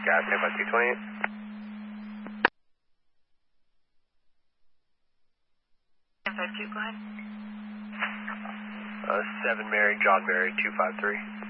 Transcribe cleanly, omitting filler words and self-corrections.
Got it, by 228. 1052, go ahead. 7 Mary, John Mary, 253.